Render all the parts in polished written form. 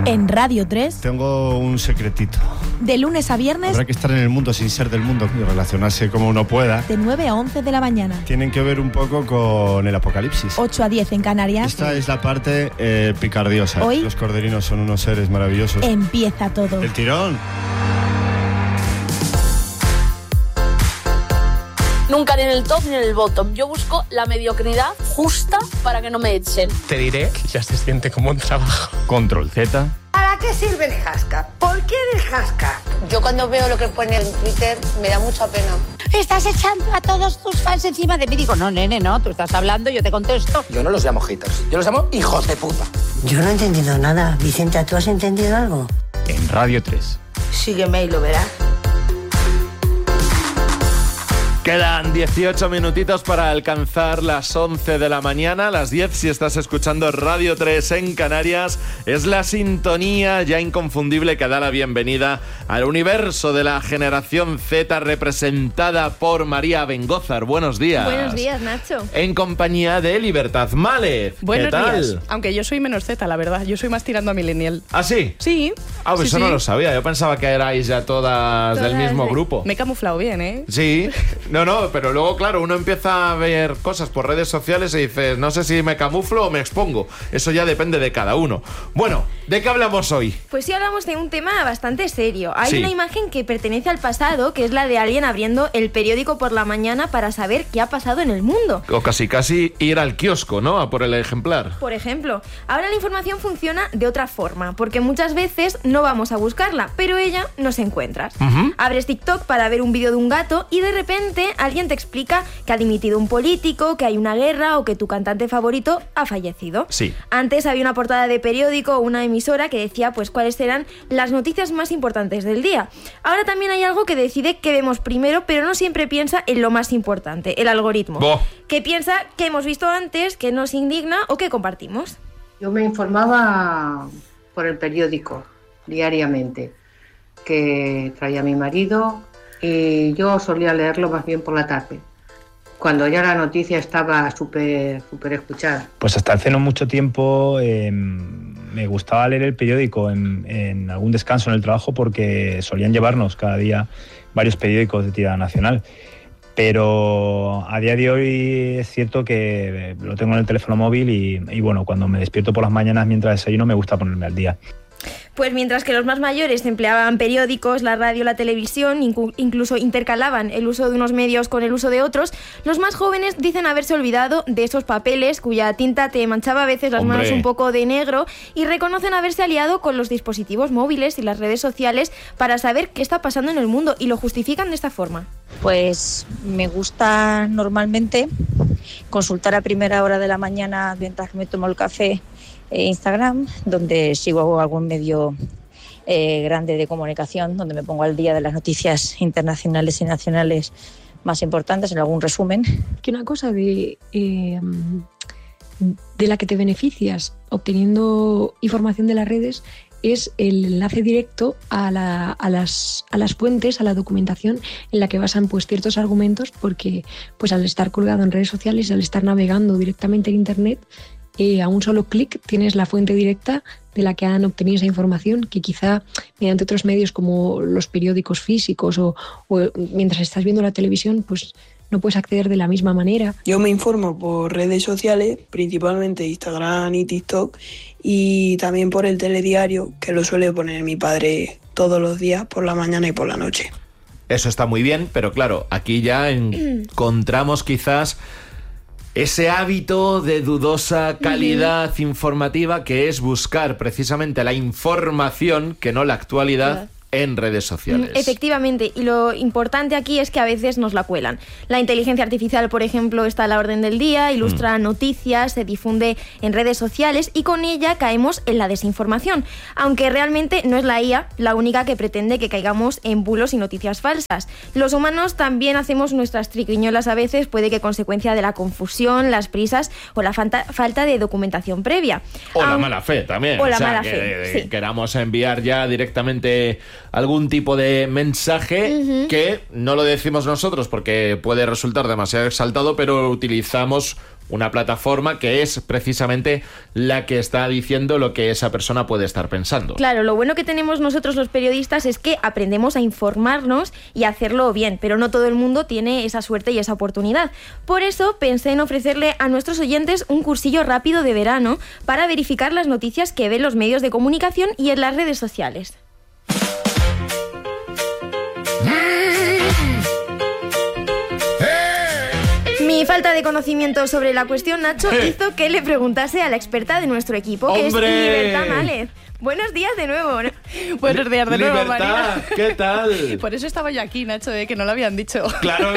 En Radio 3. Tengo un secretito. De lunes a viernes. Habrá que estar en el mundo sin ser del mundo y relacionarse como uno pueda. De 9 a 11 de la mañana. Tienen que ver un poco con el apocalipsis. 8 a 10 en Canarias. Esta es la parte picardiosa. Hoy. Los corderinos son unos seres maravillosos. Empieza todo. El tirón. Nunca ni en el top ni en el bottom. Yo busco la mediocridad justa para que no me echen. Te diré que ya se siente como un trabajo. Control Z. ¿Para qué sirve el hashtag? ¿Por qué el hashtag? Yo cuando veo lo que pone en Twitter me da mucha pena. Estás echando a todos tus fans encima de mí. Digo, no, nene, no, tú estás hablando, yo te contesto. Yo no los llamo haters, yo los llamo hijos de puta. Yo no he entendido nada. Vicenta, ¿tú has entendido algo? En Radio 3. Sígueme y lo verás. Quedan 18 minutitos para alcanzar las 11 de la mañana, las 10 si estás escuchando Radio 3 en Canarias. Es la sintonía ya inconfundible que da la bienvenida al universo de la generación Z, representada por María Bengózar. Buenos días. Buenos días, Nacho. En compañía de Libertad Mález. Buenos ¿Qué tal? días. Aunque yo soy menos Z, la verdad. Yo soy más tirando a millennial. ¿Ah, sí? Sí. Ah, pues sí, eso no lo sabía. Yo pensaba que erais ya todas del mismo grupo. Me he camuflado bien, ¿eh? Sí. No, pero luego, claro, uno empieza a ver cosas por redes sociales y dices, no sé si me camuflo o me expongo. Eso ya depende de cada uno. Bueno, ¿de qué hablamos hoy? Pues sí, hablamos de un tema bastante serio. Hay Sí. una imagen que pertenece al pasado, que es la de alguien abriendo el periódico por la mañana para saber qué ha pasado en el mundo. O casi ir al kiosco, ¿no? A por el ejemplar. Por ejemplo, ahora la información funciona de otra forma, porque muchas veces no vamos a buscarla, pero ella nos encuentras. Abres TikTok para ver un vídeo de un gato y de repente alguien te explica que ha dimitido un político, que hay una guerra o que tu cantante favorito ha fallecido. Sí. Antes había una portada de periódico o una emisora que decía pues cuáles eran las noticias más importantes del día. Ahora también hay algo que decide qué vemos primero, pero no siempre piensa en lo más importante, el algoritmo. Que piensa que hemos visto antes, que nos indigna o que compartimos. Yo me informaba por el periódico diariamente, que traía mi marido, y yo solía leerlo más bien por la tarde, cuando ya la noticia estaba súper escuchada. Pues hasta hace no mucho tiempo me gustaba leer el periódico en algún descanso en el trabajo, porque solían llevarnos cada día varios periódicos de tirada nacional. Pero a día de hoy es cierto que lo tengo en el teléfono móvil y bueno, cuando me despierto por las mañanas mientras desayuno me gusta ponerme al día. Pues mientras que los más mayores empleaban periódicos, la radio, la televisión, incluso intercalaban el uso de unos medios con el uso de otros, los más jóvenes dicen haberse olvidado de esos papeles cuya tinta te manchaba a veces las manos un poco de negro, y reconocen haberse aliado con los dispositivos móviles y las redes sociales para saber qué está pasando en el mundo, y lo justifican de esta forma. Pues me gusta normalmente consultar a primera hora de la mañana mientras me tomo el café Instagram, donde sigo algún medio grande de comunicación, donde me pongo al día de las noticias internacionales y nacionales más importantes, en algún resumen. Que una cosa de la que te beneficias obteniendo información de las redes es el enlace directo a las fuentes, a la documentación en la que basan pues ciertos argumentos, porque pues al estar colgado en redes sociales, al estar navegando directamente en internet, a un solo clic tienes la fuente directa de la que han obtenido esa información, que quizá mediante otros medios como los periódicos físicos o mientras estás viendo la televisión pues no puedes acceder de la misma manera. Yo me informo por redes sociales, principalmente Instagram y TikTok, y también por el telediario, que lo suele poner mi padre todos los días por la mañana y por la noche. Eso está muy bien, pero claro, aquí ya encontramos quizás ese hábito de dudosa calidad informativa, que es buscar precisamente la información, que no la actualidad, en redes sociales. Efectivamente, y lo importante aquí es que a veces nos la cuelan. La inteligencia artificial, por ejemplo, está a la orden del día, ilustra noticias, se difunde en redes sociales y con ella caemos en la desinformación, aunque realmente no es la IA la única que pretende que caigamos en bulos y noticias falsas. Los humanos también hacemos nuestras triquiñuelas a veces, puede que consecuencia de la confusión, las prisas o la falta de documentación previa. O la mala fe también. O la mala fe, sí. Queramos enviar ya directamente algún tipo de mensaje que no lo decimos nosotros porque puede resultar demasiado exaltado, pero utilizamos una plataforma que es precisamente la que está diciendo lo que esa persona puede estar pensando. Claro, lo bueno que tenemos nosotros los periodistas es que aprendemos a informarnos y a hacerlo bien, pero no todo el mundo tiene esa suerte y esa oportunidad. Por eso pensé en ofrecerle a nuestros oyentes un cursillo rápido de verano para verificar las noticias que ven los medios de comunicación y en las redes sociales. Mi falta de conocimiento sobre la cuestión, Nacho, hizo que le preguntase a la experta de nuestro equipo, que ¡Hombre! es Libertad Mález. Buenos días de nuevo. Buenos días de nuevo, María. ¿Qué tal? Por eso estaba yo aquí, Nacho, que no lo habían dicho. Claro.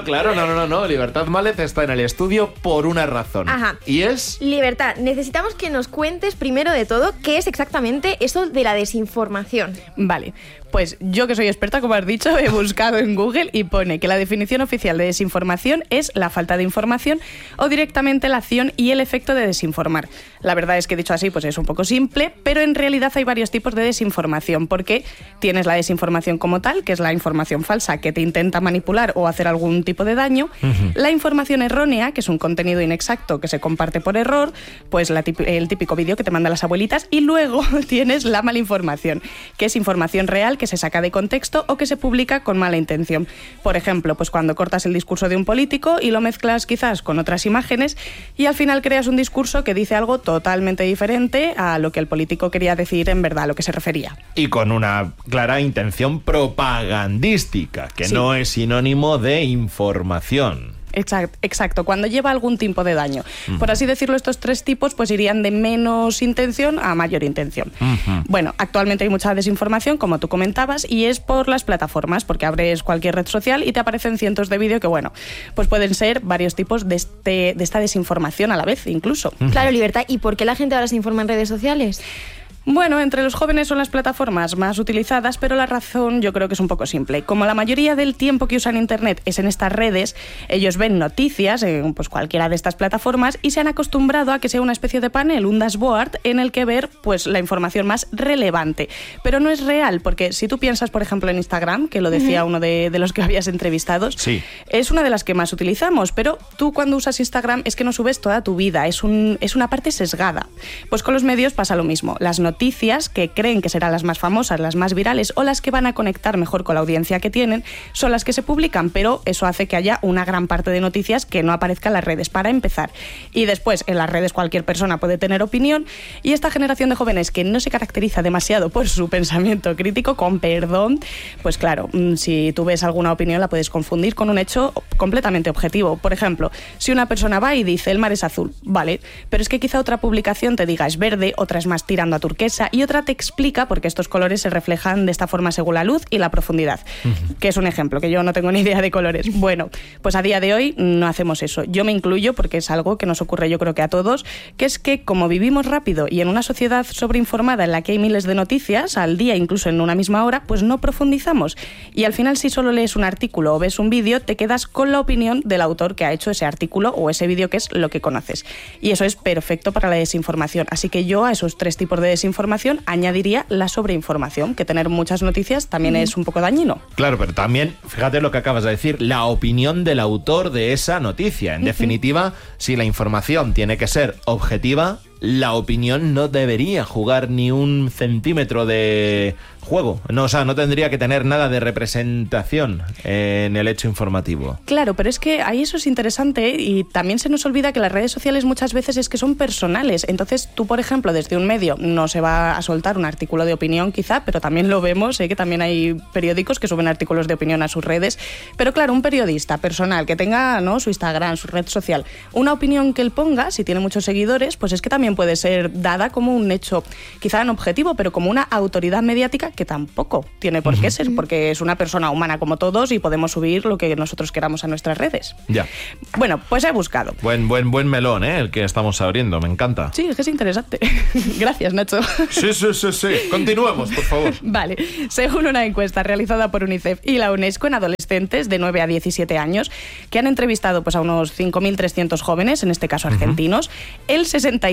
No. Libertad Mález está en el estudio por una razón. Ajá. ¿Y es? Libertad, necesitamos que nos cuentes primero de todo qué es exactamente eso de la desinformación. Vale. Pues yo, que soy experta, como has dicho, he buscado en Google y pone que la definición oficial de desinformación es la falta de información o directamente la acción y el efecto de desinformar. La verdad es que dicho así, pues es un poco simple, pero en realidad hay varios tipos de desinformación, porque tienes la desinformación como tal, que es la información falsa que te intenta manipular o hacer algún tipo de daño, la información errónea, que es un contenido inexacto que se comparte por error, pues el típico vídeo que te mandan las abuelitas, y luego tienes la malinformación, que es información real que se saca de contexto o que se publica con mala intención. Por ejemplo, pues cuando cortas el discurso de un político y lo mezclas quizás con otras imágenes y al final creas un discurso que dice algo totalmente diferente a lo que el político quería decir en verdad, a lo que se refería. Y con una clara intención propagandística, que no es sinónimo de información. Exacto, cuando lleva algún tipo de daño. Por así decirlo, estos tres tipos pues irían de menos intención a mayor intención. Bueno, actualmente hay mucha desinformación, como tú comentabas, y es por las plataformas, porque abres cualquier red social y te aparecen cientos de vídeos que, bueno, pues pueden ser varios tipos de esta desinformación a la vez, incluso. Claro, Libertad, ¿y por qué la gente ahora se informa en redes sociales? Bueno, entre los jóvenes son las plataformas más utilizadas, pero la razón yo creo que es un poco simple. Como la mayoría del tiempo que usan Internet es en estas redes, ellos ven noticias en pues cualquiera de estas plataformas y se han acostumbrado a que sea una especie de panel, un dashboard, en el que ver pues la información más relevante. Pero no es real, porque si tú piensas, por ejemplo, en Instagram, que lo decía uno de los que habías entrevistado, es una de las que más utilizamos, pero tú cuando usas Instagram es que no subes toda tu vida, es una parte sesgada. Pues con los medios pasa lo mismo. Las noticias que creen que serán las más famosas, las más virales o las que van a conectar mejor con la audiencia que tienen, son las que se publican, pero eso hace que haya una gran parte de noticias que no aparezca en las redes, para empezar. Y después, en las redes cualquier persona puede tener opinión, y esta generación de jóvenes que no se caracteriza demasiado por su pensamiento crítico, con perdón, pues claro, si tú ves alguna opinión la puedes confundir con un hecho completamente objetivo. Por ejemplo, si una persona va y dice el mar es azul, vale, pero es que quizá otra publicación te diga es verde, otra es más tirando a turquesa, y otra te explica por qué estos colores se reflejan de esta forma según la luz y la profundidad, que es un ejemplo, que yo no tengo ni idea de colores. Bueno, pues a día de hoy no hacemos eso. Yo me incluyo porque es algo que nos ocurre yo creo que a todos, que es que como vivimos rápido y en una sociedad sobreinformada en la que hay miles de noticias al día, incluso en una misma hora, pues no profundizamos. Y al final, si solo lees un artículo o ves un vídeo, te quedas con la opinión del autor que ha hecho ese artículo o ese vídeo, que es lo que conoces. Y eso es perfecto para la desinformación. Así que yo a esos tres tipos de desinformación añadiría la sobreinformación, que tener muchas noticias también es un poco dañino. Claro, pero también, fíjate lo que acabas de decir, la opinión del autor de esa noticia. En definitiva, si la información tiene que ser objetiva, la opinión no debería jugar ni un centímetro de juego. No, o sea, no tendría que tener nada de representación en el hecho informativo. Claro, pero es que ahí eso es interesante, y también se nos olvida que las redes sociales muchas veces es que son personales. Entonces tú, por ejemplo, desde un medio no se va a soltar un artículo de opinión quizá, pero también lo vemos, que también hay periódicos que suben artículos de opinión a sus redes. Pero claro, un periodista personal que tenga, ¿no?, su Instagram, su red social, una opinión que él ponga, si tiene muchos seguidores, pues es que también puede ser dada como un hecho quizá no objetivo, pero como una autoridad mediática que tampoco tiene por qué ser, porque es una persona humana como todos y podemos subir lo que nosotros queramos a nuestras redes. Ya. Bueno, pues he buscado. Buen melón, el que estamos abriendo, me encanta. Sí, es que es interesante. Gracias, Nacho. Sí. Continuemos, por favor. Vale. Según una encuesta realizada por UNICEF y la UNESCO en adolescentes de 9 a 17 años, que han entrevistado pues a unos 5.300 jóvenes, en este caso argentinos, el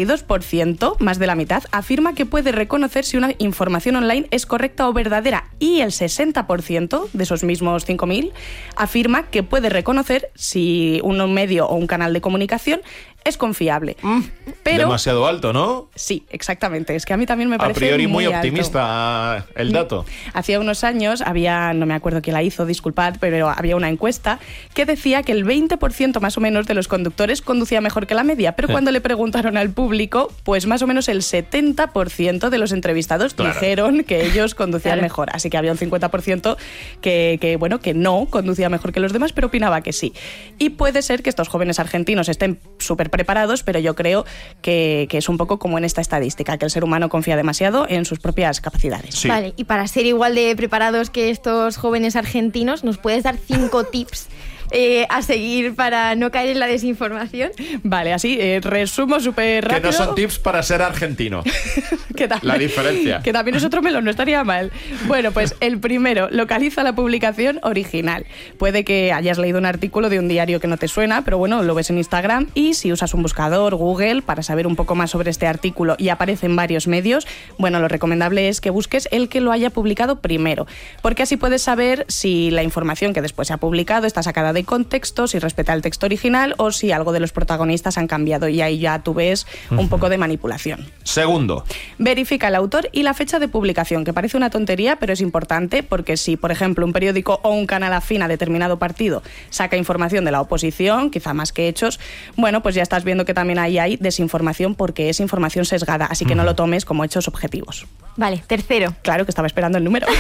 62%, más de la mitad, afirma que puede reconocer si una información online es correcta o verdadera, y el 60% de esos mismos 5.000 afirma que puede reconocer si un medio o un canal de comunicación es confiable. Pero demasiado alto, ¿no? Sí, exactamente. Es que a mí también me parece a priori muy alto. optimista el dato. Hacía unos años había, no me acuerdo quién la hizo, disculpad, pero había una encuesta que decía que el 20% más o menos de los conductores conducía mejor que la media, pero cuando le preguntaron al público, pues más o menos el 70% de los entrevistados dijeron que ellos conducían mejor. Así que había un 50% que no conducía mejor que los demás, pero opinaba que sí. Y puede ser que estos jóvenes argentinos estén súper preparados, pero yo creo que es un poco como en esta estadística, que el ser humano confía demasiado en sus propias capacidades. Sí. Vale, y para ser igual de preparados que estos jóvenes argentinos, ¿nos puedes dar 5 tips a seguir para no caer en la desinformación? Vale, así resumo súper rápido. Que no son tips para ser argentino. La diferencia. Que también es otro melón, no estaría mal. Bueno, pues el primero, localiza la publicación original. Puede que hayas leído un artículo de un diario que no te suena, pero bueno, lo ves en Instagram, y si usas un buscador, Google, para saber un poco más sobre este artículo y aparece en varios medios, bueno, lo recomendable es que busques el que lo haya publicado primero, porque así puedes saber si la información que después se ha publicado está sacada de contexto, si respeta el texto original o si algo de los protagonistas han cambiado, y ahí ya tú ves un poco de manipulación. Segundo, verifica el autor y la fecha de publicación, que parece una tontería, pero es importante, porque si, por ejemplo, un periódico o un canal afín a determinado partido saca información de la oposición, quizá más que hechos, bueno, pues ya estás viendo que también ahí hay desinformación, porque es información sesgada, así que no lo tomes como hechos objetivos. Vale, tercero. Claro que estaba esperando el número.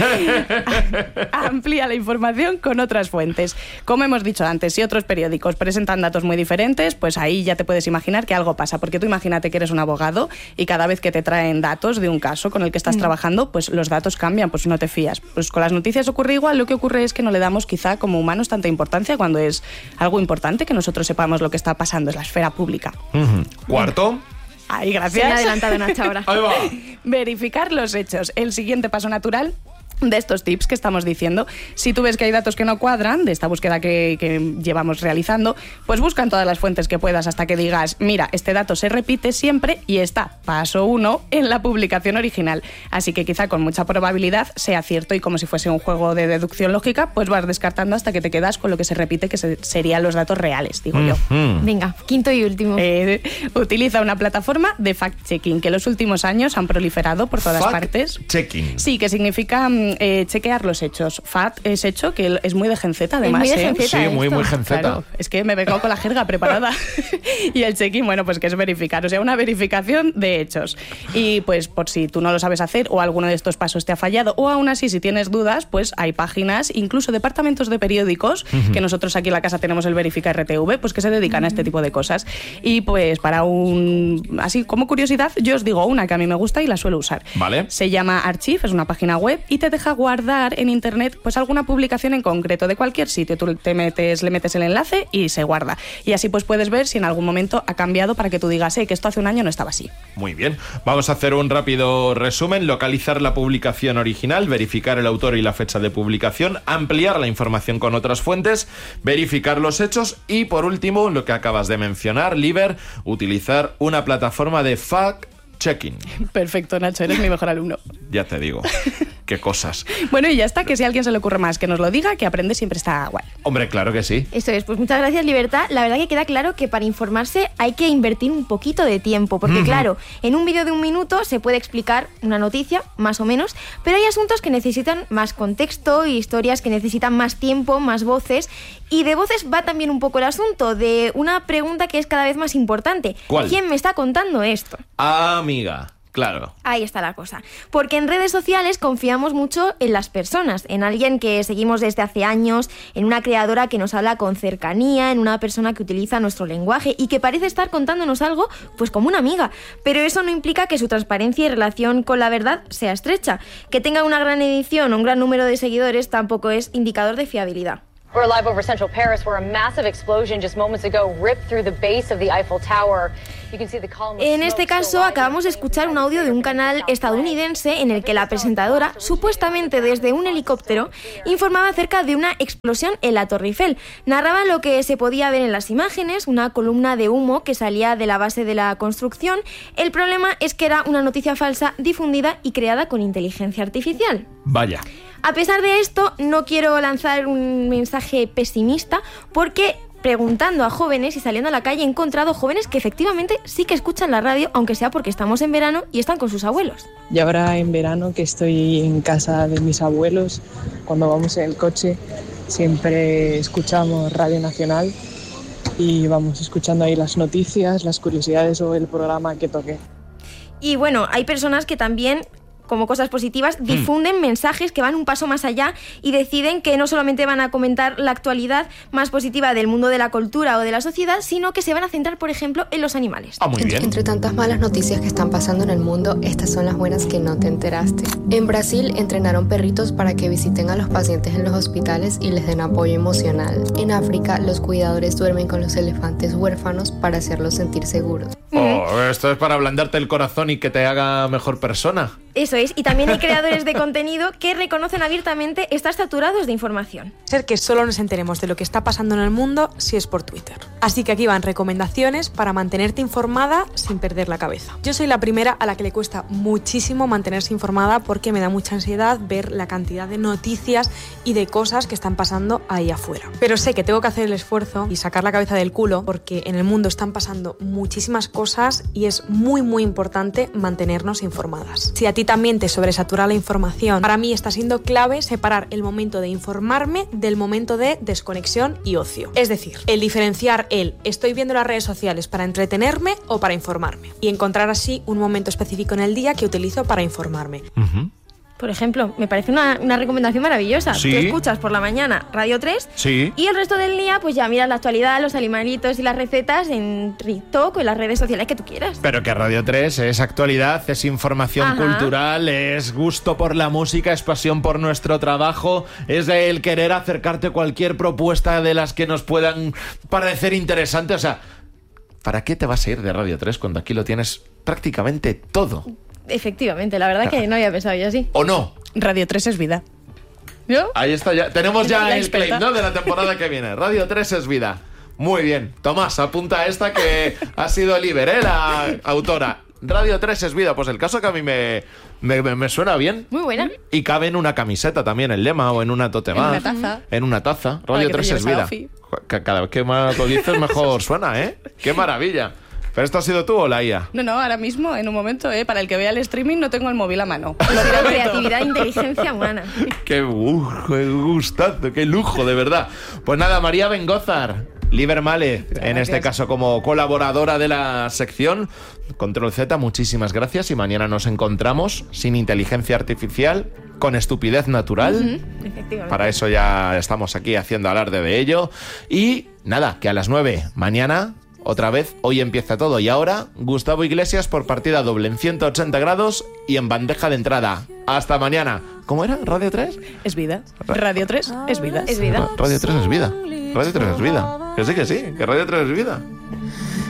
Amplía la información con otras fuentes. Como hemos dicho antes, si otros periódicos presentan datos muy diferentes, pues ahí ya te puedes imaginar que algo pasa, porque tú imagínate que eres un abogado y cada vez que te traen datos de un caso con el que estás trabajando, pues los datos cambian, pues no te fías. Pues con las noticias ocurre igual, lo que ocurre es que no le damos quizá como humanos tanta importancia cuando es algo importante que nosotros sepamos lo que está pasando en la esfera pública. Cuarto. Ay, gracias. Se me ha adelantado Nacha ahora. Ahí va. Verificar los hechos. El siguiente paso natural de estos tips que estamos diciendo. Si tú ves que hay datos que no cuadran de esta búsqueda que llevamos realizando, pues busca en todas las fuentes que puedas hasta que digas, mira, este dato se repite siempre y está, paso 1, en la publicación original. Así que quizá con mucha probabilidad sea cierto, y como si fuese un juego de deducción lógica, pues vas descartando hasta que te quedas con lo que se repite, que serían los datos reales, digo yo. Venga, quinto y último. Utiliza una plataforma de fact-checking, que en los últimos años han proliferado por todas partes. Fact-checking. Sí, que significa chequear los hechos. Fact es hecho, que es muy de genceta, además. Es muy de genceta, sí, muy genceta. Claro, es que me vengo con la jerga preparada. Y el checking, bueno, pues que es verificar, o sea, una verificación de hechos. Y pues por si tú no lo sabes hacer o alguno de estos pasos te ha fallado, o aún así si tienes dudas, pues hay páginas, incluso departamentos de periódicos, que nosotros aquí en la casa tenemos el Verifica RTV, pues que se dedican a este tipo de cosas. Y pues para así como curiosidad, yo os digo una que a mí me gusta y la suelo usar. Vale. Se llama Archive, es una página web y te deja guardar en internet pues alguna publicación en concreto de cualquier sitio. Tú le metes el enlace y se guarda. Y así pues puedes ver si en algún momento ha cambiado, para que tú digas, que esto hace un año no estaba así. Muy bien. Vamos a hacer un rápido resumen. Localizar la publicación original, verificar el autor y la fecha de publicación, ampliar la información con otras fuentes, verificar los hechos y, por último, lo que acabas de mencionar, Liber, utilizar una plataforma de fact-checking. Perfecto, Nacho, eres mi mejor alumno. Ya te digo. Qué cosas. Bueno, y ya está, que si a alguien se le ocurre más que nos lo diga, que aprende siempre está guay. Hombre, claro que sí. Eso es, pues muchas gracias, Libertad. La verdad que queda claro que para informarse hay que invertir un poquito de tiempo, porque claro, en un vídeo de 1 minuto se puede explicar una noticia, más o menos, pero hay asuntos que necesitan más contexto y historias que necesitan más tiempo, más voces, y de voces va también un poco el asunto de una pregunta que es cada vez más importante. ¿Cuál? ¿Quién me está contando esto? Amiga. Claro. Ahí está la cosa. Porque en redes sociales confiamos mucho en las personas, en alguien que seguimos desde hace años, en una creadora que nos habla con cercanía, en una persona que utiliza nuestro lenguaje y que parece estar contándonos algo pues como una amiga. Pero eso no implica que su transparencia y relación con la verdad sea estrecha. Que tenga una gran edición o un gran número de seguidores tampoco es indicador de fiabilidad. We're live over central Paris, where a massive explosion just moments ago ripped through the base of the Eiffel Tower. You can see the column of En este caso, acabamos de escuchar un audio de un canal estadounidense en el que la presentadora, supuestamente desde un helicóptero, informaba acerca de una explosión en la Torre Eiffel. Narraba lo que se podía ver en las imágenes, una columna de humo que salía de la base de la construcción. El problema es que era una noticia falsa difundida y creada con inteligencia artificial. Vaya. A pesar de esto, no quiero lanzar un mensaje pesimista porque preguntando a jóvenes y saliendo a la calle he encontrado jóvenes que efectivamente sí que escuchan la radio, aunque sea porque estamos en verano y están con sus abuelos. Y ahora en verano que estoy en casa de mis abuelos, cuando vamos en el coche siempre escuchamos Radio Nacional y vamos escuchando ahí las noticias, las curiosidades o el programa que toque. Y bueno, hay personas que también, como cosas positivas, difunden mensajes que van un paso más allá y deciden que no solamente van a comentar la actualidad más positiva del mundo de la cultura o de la sociedad, sino que se van a centrar, por ejemplo, en los animales. Muy bien. Entre tantas malas noticias que están pasando en el mundo, estas son las buenas que no te enteraste. En Brasil entrenaron perritos para que visiten a los pacientes en los hospitales y les den apoyo emocional. En África, los cuidadores duermen con los elefantes huérfanos para hacerlos sentir seguros. Esto es para ablandarte el corazón y que te haga mejor persona. Eso es, y también hay creadores de contenido que reconocen abiertamente estar saturados de información. Ser que solo nos enteremos de lo que está pasando en el mundo si es por Twitter. Así que aquí van recomendaciones para mantenerte informada sin perder la cabeza. Yo soy la primera a la que le cuesta muchísimo mantenerse informada porque me da mucha ansiedad ver la cantidad de noticias y de cosas que están pasando ahí afuera. Pero sé que tengo que hacer el esfuerzo y sacar la cabeza del culo porque en el mundo están pasando muchísimas cosas y es muy muy importante mantenernos informadas. Si a ti también te sobresatura la información, para mí está siendo clave separar el momento de informarme del momento de desconexión y ocio. Es decir, el diferenciar el estoy viendo las redes sociales para entretenerme o para informarme y encontrar así un momento específico en el día que utilizo para informarme. Por ejemplo, me parece una recomendación maravillosa. ¿Sí? Tú escuchas por la mañana Radio 3 Sí. y el resto del día pues ya miras la actualidad, los animalitos y las recetas en TikTok o en las redes sociales que tú quieras. Pero que Radio 3 es actualidad, es información cultural, es gusto por la música, es pasión por nuestro trabajo, es el querer acercarte a cualquier propuesta de las que nos puedan parecer interesantes. O sea, ¿para qué te vas a ir de Radio 3 cuando aquí lo tienes prácticamente todo? Efectivamente, la verdad que no había pensado yo así. ¿O no? Radio 3 es vida. ¿Yo? Ahí está ya. Tenemos ya La el experta. claim, ¿no? De la temporada que viene. Radio 3 es vida. Muy bien. Tomás, apunta esta que ha sido Liber, la autora. Radio 3 es vida. Pues el caso que a mí me suena bien. Muy buena. Y cabe en una camiseta también el lema o en una tote bag. En una taza. En una taza. Radio 3 es vida. Cada vez que más lo dices mejor suena, ¿eh? ¡Qué maravilla! ¿Pero esto has sido tú o la IA? No, ahora mismo, en un momento, para el que vea el streaming, no tengo el móvil a mano. Creatividad e inteligencia humana. ¡Qué gustazo! ¡Qué lujo, de verdad! Pues nada, María Bengózar, Liber Male, en este caso como colaboradora de la sección. Control Z, muchísimas gracias y mañana nos encontramos sin inteligencia artificial, con estupidez natural. Efectivamente. Para eso ya estamos aquí haciendo alarde de ello. Y nada, que a las 9 mañana... Otra vez, hoy empieza todo. Y ahora, Gustavo Iglesias por partida doble en 180 grados y en bandeja de entrada. Hasta mañana. ¿Cómo era? ¿Radio 3? Es vida. Radio 3 es vida. Es vida. Radio 3 es vida. Radio 3 es vida. Que sí, que Radio 3 es vida.